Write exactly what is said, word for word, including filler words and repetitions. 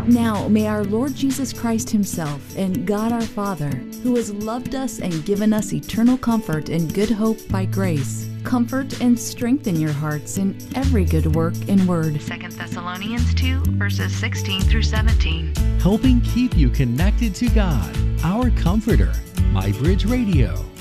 Now may our Lord Jesus Christ himself and God our Father, who has loved us and given us eternal comfort and good hope by grace, comfort and strengthen your hearts in every good work and word. Second Thessalonians two, verses sixteen through seventeen. Helping keep you connected to God, our Comforter. MyBridge Radio.